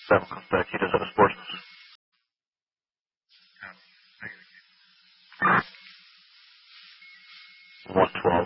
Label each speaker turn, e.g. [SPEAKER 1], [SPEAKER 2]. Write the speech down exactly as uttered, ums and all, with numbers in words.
[SPEAKER 1] Seven comes back. He does have a sports. one twelve.